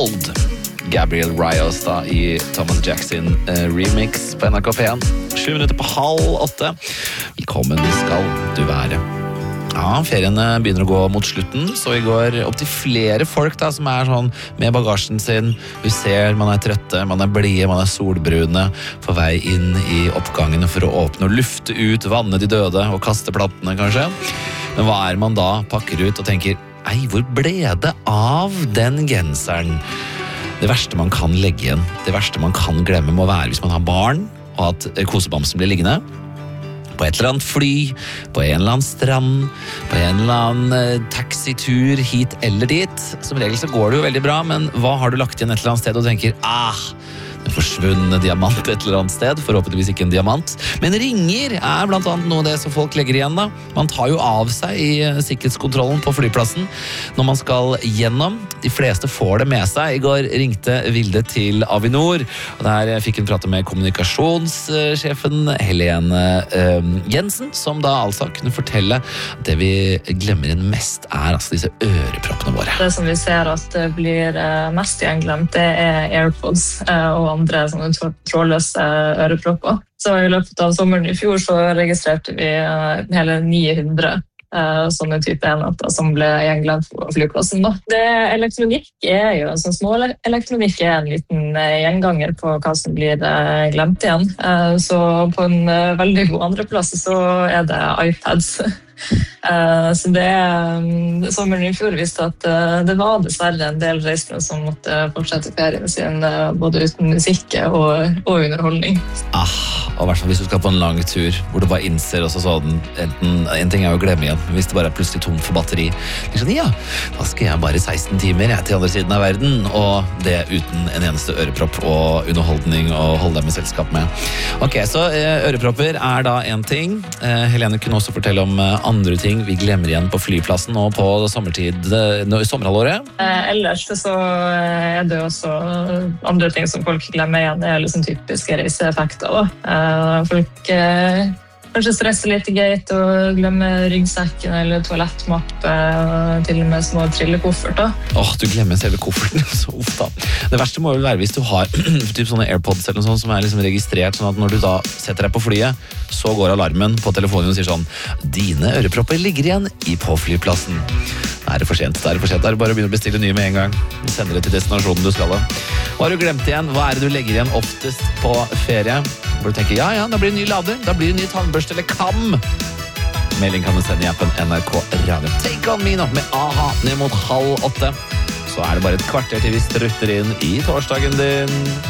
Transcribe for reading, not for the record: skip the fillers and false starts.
Old. Gabriel Rios da i Thomas Jackson remix på NRK P1. 7 minutter på 7:30. Velkommen skal du være. Ja, ferien begynner å gå mot slutten, så I går opp til flere folk da, som sånn med bagasjen sin. Vi ser man trøtte, man blide, man solbrune, på vei inn I oppgangene for å åpne og lufte ut, vanne de døde og kaste plantene kanskje. Men hva man da pakker ut og tenker, ei, hvor ble det av den genseren? Det verste man kan legge igjen, det verste man kan glemme må være hvis man har barn, og at kosebamsen blir liggende. På et eller annet fly, på en eller annen strand, på en eller annen taxitur hit eller dit. Som regel så går det jo veldig bra, men hva har du lagt igjen et eller annet sted og tenker, en forsvunne diamant et eller annet sted, forhåpentligvis ikke en diamant. Men ringer blant annet noe av det som folk legger igjen da. Man tar jo av seg I sikkerhetskontrollen på flyplassen når man skal gjennom. De fleste får det med seg. I går ringte Vilde til Avinor, og der fikk hun prate med kommunikasjonssjefen Helene Jensen, som da altså kunne fortelle at det vi glemmer inn mest altså disse øreproppene våre. Det som vi ser at det blir mest gjenglemt, det AirPods og andre sånne trådløse ørepropper. Så I løpet av sommeren I fjor så registrerte vi hele 900 sånne type enheter som ble gjenglemt på flyplassen. Det elektronikk jo, sånn små elektronikk en liten gjenganger på hva som blir glemt igjen. Så på en veldig god andreplass så det iPads. Så sommeren I fjor visste at det var dessverre en del reisende som måtte fortsette ferien sin både uten musikk og underholdning. Og I hvert fall hvis du skal på en lang tur hvor du bare innser også sånn, en ting å glemme igjen, hvis det bare plutselig tom for batteri. Sånn, ja, da skal jeg bare 16 timer til andre siden av verden, og det uten en eneste ørepropp og underholdning og holde deg med selskap med. Ok, så ørepropper da en ting. Helene kunne også fortelle om andre ting vi glemmer igjen på flyplassen og på sommerhalvåret. Ellers så det jo også andre ting som folk glemmer igjen. Det liksom typiske reiseeffekter. Folk kanskje stresser litt I gate og glemmer ryggsekken eller toalettmappe, til og med små trillekofferter. Du glemmer selve kofferten, så ofte. Det verste må vel være hvis du har typ sånne AirPods eller noe sånt som liksom registrert, sånn at når du da setter deg på flyet, så går alarmen på telefonen og sier sånn, dine ørepropper ligger igjen på flyplassen. Da det for sent, da det bare å begynne å bestille nye med en gang. Sender det til destinasjonen du skal da. Hva har du glemt igjen? Hva det du legger igjen oftest på ferie? Hvor du tenker, ja, da blir det ny lader, da blir det ny tannbørste eller kam. Melding kan du sende I appen NRK Radio. Take on me nå med AHA ned mot 7:30. Så det bare et kvarter til vi strutter inn I torsdagen din.